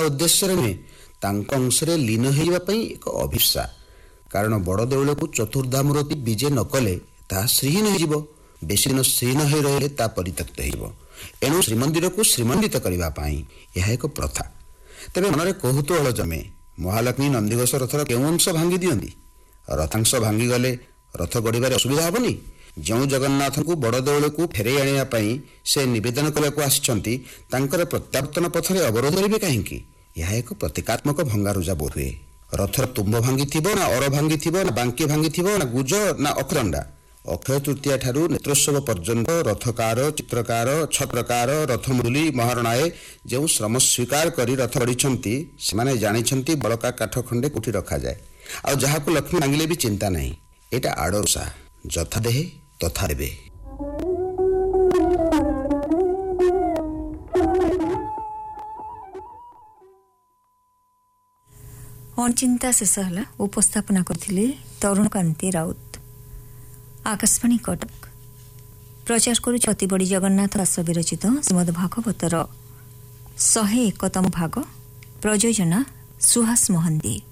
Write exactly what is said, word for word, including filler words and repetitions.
उद्देश्य नुहे तांको अंशरे लीन होइबा पई एक अभिप्सा। कारण बड़ देउल को चतुर्धामूर्ति विजय न कले ता श्रीहीन हो बेसी दिन श्रीहीन हो रहे ता परित्यक्त हो। एणु श्रीमंदिर को श्रीमंडित करने यह एक प्रथा। तेरे मनरे कौतूहल जमे महालक्ष्मी नंदीघोष रथर केउं अंश भांगी दियंती? रथांश भांगी गले रथ गड़िबार असुविधा हेबनी? जो जगन्नाथ को बड़ देउल को फेरे आने से निवेदन करने आसिछंती तांकर प्रत्यावर्तन पथरे अवरोध करेंगे कहीं? यह एक प्रतीकात्मक भंगारुजा बोध हुए। रथर तुम्ब भांगी थी ना अर भांगी थी ना बांकी भांगी थी ना गुज ना अखरंडा। अक्षय तृतीया ठारू नेत्रोत्सव पर्यंत रथकार चित्रकार छत्रकार रथमुरली महारणाए जो श्रम स्वीकार करी रथ गढ़ी से जानी बड़का काठ खंडे कोठी रखा जाए। आ जहाँ को लक्ष्मी मांगिले भी चिंता नहीं। एटा आड़ोसा जथा देहे तथा देवे। अचिंता शेष है उपस्थापना करथिले तरुणकांति राउत। आकाशवाणी कटक प्रचार करुछ अति बड़ी जगन्नाथ दास विरचित श्रीमद् भागवतर शहे एकतम भाग। प्रयोजना सुहास मोहंती।